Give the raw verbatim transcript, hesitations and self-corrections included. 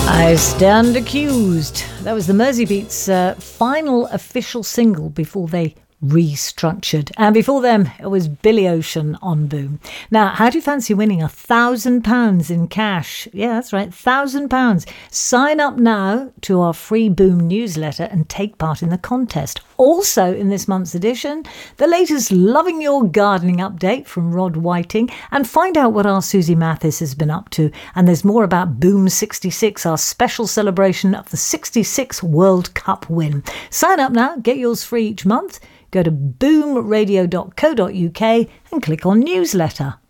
I Stand Accused. That was the Merseybeats' uh, final official single before they restructured. And before them, it was Billy Ocean on Boom. Now, how do you fancy winning a thousand pounds in cash? Yeah, that's right, thousand pounds. Sign up now to our free Boom newsletter and take part in the contest. Also, in this month's edition, the latest Loving Your Gardening update from Rod Whiting, and find out what our Susie Mathis has been up to. And there's more about Boom sixty-six, our special celebration of the sixty-six World Cup win. Sign up now, get yours free each month. Go to boom radio dot co dot uk and click on newsletter.